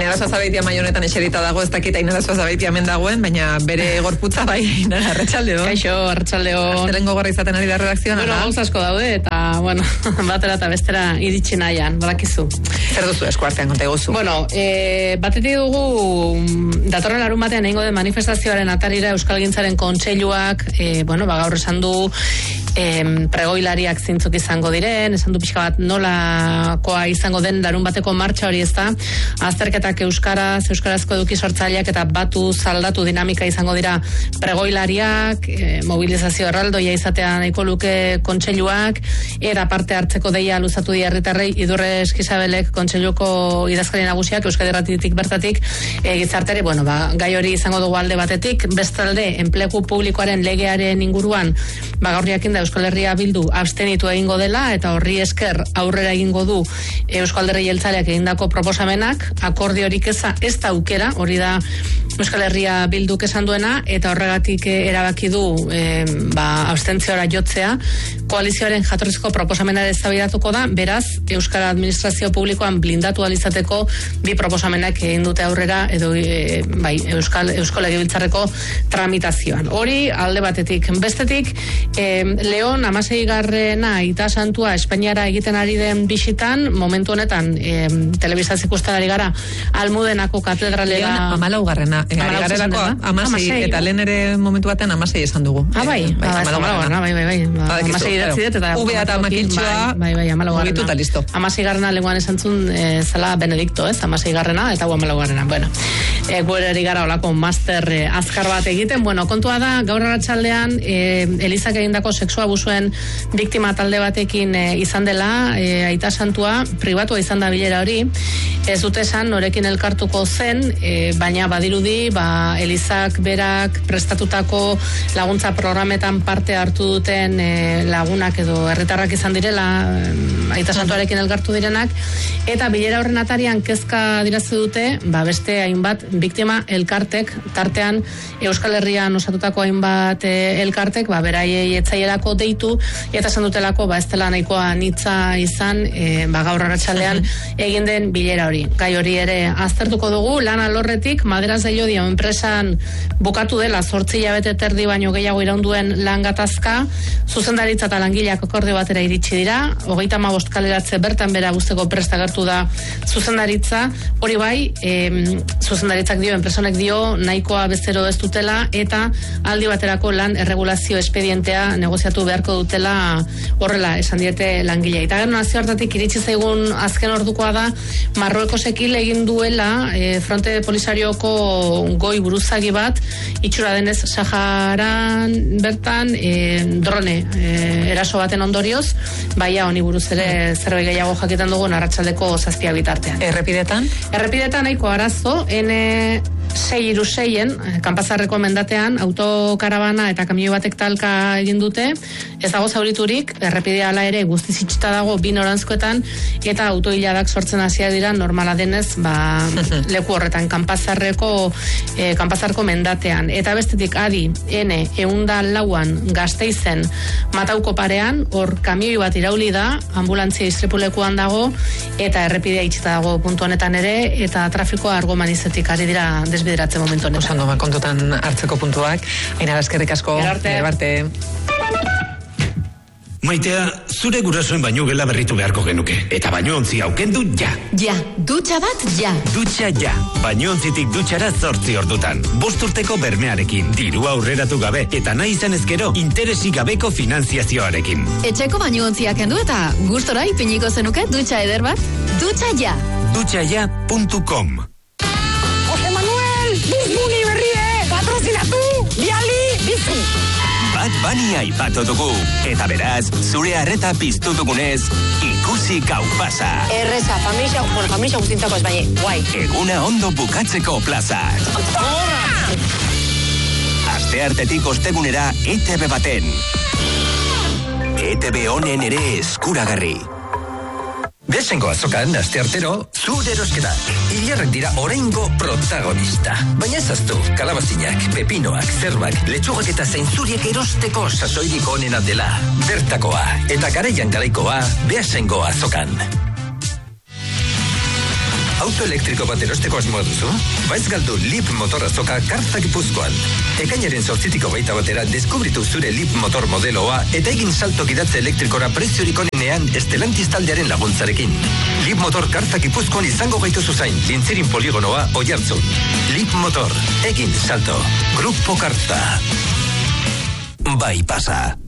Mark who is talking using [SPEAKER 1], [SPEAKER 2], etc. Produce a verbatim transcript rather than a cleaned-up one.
[SPEAKER 1] Ainara Zazabeitia maionetan eserita dago, ez dakit Ainara Zazabeitia hemen dagoen, baina bere gorputza bai, Ainara, arratsaldeo.
[SPEAKER 2] Kaixo, arratsaldeo.
[SPEAKER 1] Astelen gogorra izaten ari da redakzioan,
[SPEAKER 2] bueno, gauz asko daude, eta, bueno, batera eta bestera iritsi nahian, badakizu.
[SPEAKER 1] Zer duzu eskuartean, konta eguzu?
[SPEAKER 2] Bueno, e, batetik dugu, datorren larun batean egingo den manifestazioaren atarira Euskalgintzaren kontseiluak, e, bueno, ba, gaur esan du, Em, pregoilariak zintzuk izango diren, esan du pixka bat nolakoa izango den larun bateko martxa hori ez da, azterketak euskaraz, euskarazko eduki sortzaileak eta batu zaldatu dinamika izango dira pregoilariak, e, mobilizazio erraldoia izatea nahiko luke kontseiluak, era parte hartzeko deia luzatu di herritarrei Idurre Eskizabelek kontseiluko idazkari nagusiak Euskadi Irratitik bertatik e, gizarteri, bueno, ba, gai hori izango dugu alde batetik, bestalde enplegu publikoaren legearen inguruan, ba, gaur jakinda Euskal Herria Bildu abstenitu egingo dela eta horri esker aurrera egingo du Euskal Alderdi Jeltzaleak egindako proposamenak, akordiorik eza ez da aukera, hori da Euskal Herria Bilduk esan duena, eta horregatik erabaki du e, ba, abstentziora jotzea, koalizioaren jatorrizko proposamenare eztabaidatuko da, beraz, Euskal Administrazio Publikoan blindatu alizateko bi proposamenak egin dute aurrera, edo e, bai, Euskal, Euskal Legebiltzarreko tramitazioan. Hori, alde batetik. Bestetik, e, Leon, amaseigarrena Aita Santua Espainiara egiten ari den bisitan, momentu honetan, e, telebistaz ikusten ari gara, Almudenako katedralera...
[SPEAKER 1] Leon, amalaugarrena. Garerako amasei, eta lehen ere momentu batean amasei esan dugu.
[SPEAKER 2] Ah, bai, amalaugarrena, bai, bai, bai. Amasei idatzi dut, eta...
[SPEAKER 1] Ubea eta makintxoa,
[SPEAKER 2] bai, bai, amalaugarrena.
[SPEAKER 1] Mugitu eta listo.
[SPEAKER 2] Amasei garrena lenguan esan zun, zela Benedikto, ez? Amasei garrena, eta gu amalaugarrena. Bueno, e, guere eri gara olako master e, azkar bat egiten. Bueno, kontua da, gaur arratsaldean e, Elizak egindako sexu abusuen biktima talde batekin e, izan dela, e, Aita Santua, pribatua izan da bilera hori, ez dute esan norekin elkartuko zen, e, baina badirudi, ba, Elizak berak prestatutako laguntza programetan parte hartu duten e, lagunak edo herritarrak izan direla, e, Aita Santuarekin elkartu direnak, eta bilera horren atarian kezka dirazu dute, ba, beste hainbat biktima elkartek, tartean Euskal Herrian osatutako hainbat e, elkartek, ba, beraiei etzaielako deitu, eta esan dutelako, ba, ez dela nahikoa nitza izan, e, ba, gaur arratsaldean egin den bilera hori. Gai hori ere aztertuko dugu, lan alorretik, Maderas de Llodio enpresan bukatu dela zortzi hilabete terdi baino gehiago iraunduen lan gatazka, zuzendaritza eta langileak akordio batera iritsi dira, hogeita hamabost kaleratze bertan bera guzteko prest agertu da zuzendaritza, hori bai, e, zuzendaritzak dio, enpresonek dio, nahikoa bezero ez dutela, eta aldi baterako lan erregulazio espedientea negoziatu beharko dutela horrela esan diete langilea. Eta gero nazio hartatik iritsi zaigun azken ordukoa da, Marruekosekin egin duela e, fronte polisarioko goi buruzagi bat, itxura denez Saharan bertan e, drone e, eraso baten ondorioz, baina honi buruz ere zerbait gehiago jakiten dugun arratsaldeko zazpia bitartean.
[SPEAKER 1] Errepidetan?
[SPEAKER 2] Errepidetan nahiko arazo, N sei hiru seien, kanpazarreko mendatean, autokarabana eta kamioi batek talka egin dute, ez dago zauriturik, errepidea hala ere guztiz itxita dago bi noranzkoetan, eta autohiladak sortzen hasia dira normala denez, ba, leku horretan, kanpazarreko e, kanpazarko mendatean. Eta bestetik adi, N eunda lauan Gasteizen Matauko parean, hor kamioi bat irauli da, ambulantzia istripulekuan dago, eta errepidea itxita dago puntu honetan ere, eta trafikoa argomanizetik ari dira desbideratzen momentu honetan.
[SPEAKER 1] Osan doma, kontutan hartzeko puntuak. Ainara, eskerrik asko.
[SPEAKER 2] Gerarte.
[SPEAKER 3] Maitea, zure gurasoen baino gela berritu beharko genuke. Eta bainoontzi aukendu ja.
[SPEAKER 4] Ja, dutxa bat ja.
[SPEAKER 3] Dutxa ja. Bainoontzitik dutxara zortzi ordutan. Bost urteko bermearekin, dirua aurreratu gabe, eta nahi izan ezkero, interesik gabeko finanziazioarekin.
[SPEAKER 4] Etxeko bainoontziak kendu eta gustora ipiniko zenuke dutxa eder bat? Dutxa ja.
[SPEAKER 3] dutxa ja puntu com.
[SPEAKER 5] Jose Manuel, Buzbuni berrie, patrozinatu, biali, bizi.
[SPEAKER 3] Bat Bunny aipatu dugu, eta beraz, zure arreta piztu dugunez, ikusi gau pasa.
[SPEAKER 5] Erreza, familia, bueno, familia guztintzako ez baina, guai.
[SPEAKER 3] Eguna ondo bukatzeko plazak. Asteartetik ostegunera E T B baten. E T B honen ere eskuragarri.
[SPEAKER 6] Beasaingo azokan, asteartero, zure erosketak. Iriarrek dira oraingo protagonista. Baina ezaztu, kalabazinak, pepinoak, zerbak, letxugak eta zainzuriek erosteko sasoirik onena dela. Bertakoa eta garaian garaikoa, Beasaingo azokan. Auto elektriko bat erosteko asmoa duzu? Baiz galdu Lip Motor azoka Karta Gipuzkoan. Ekainaren zortzitik hogeita batera deskubritu zure Lip Motor modeloa eta egin salto gidatze elektrikora preziorik onenean Estelantis taldearen laguntzarekin. Lip Motor Karta Gipuzkoan izango gaitu zuzain, Lintzirin poligonoa Oiartzun. Lip Motor, egin salto. Grupo Karta. Bai pasa.